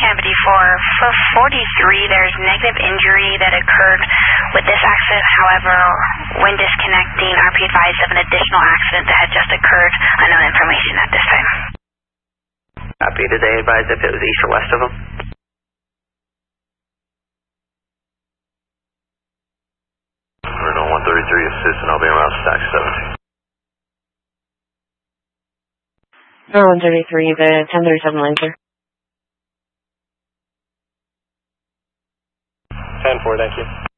Deputy 4. For 43, there's negative injury that occurred with this accident. However, when disconnecting, RP advised of an additional accident that had just occurred. Unknown information at this time. Copy. Did they advise if it was east or west of them? Reno 133 assist, and I'll be around stack 17. 133, the 1037 Lancer. 10-4, thank you.